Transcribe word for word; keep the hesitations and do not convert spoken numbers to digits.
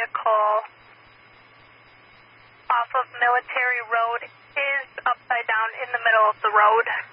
vehicle off of Military Road is upside down in the middle of the road.